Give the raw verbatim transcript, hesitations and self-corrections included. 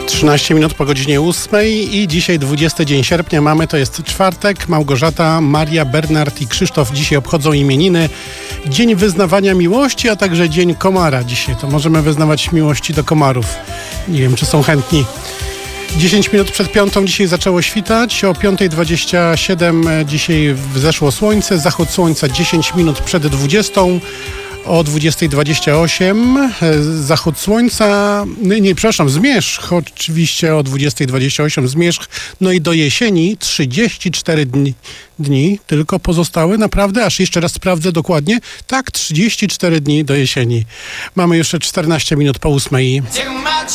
trzynaście minut po godzinie ósmej i dzisiaj dwudziesty dzień sierpnia mamy, to jest czwartek. Małgorzata, Maria, Bernard i Krzysztof dzisiaj obchodzą imieniny. Dzień wyznawania miłości, a także dzień komara dzisiaj. To możemy wyznawać miłości do komarów. Nie wiem, czy są chętni. dziesięć minut przed piątą dzisiaj zaczęło świtać, o piąta dwadzieścia siedem dzisiaj wzeszło słońce, zachód słońca dziesięć minut przed dwudziestą. O dwudziesta dwadzieścia osiem zachód słońca, nie, nie przepraszam, zmierzch oczywiście o dwudziesta dwadzieścia osiem zmierzch, no i do jesieni trzydzieści cztery dni, dni tylko pozostały, naprawdę, aż jeszcze raz sprawdzę dokładnie, tak, trzydzieści cztery dni do jesieni. Mamy jeszcze czternaście minut po ósmej.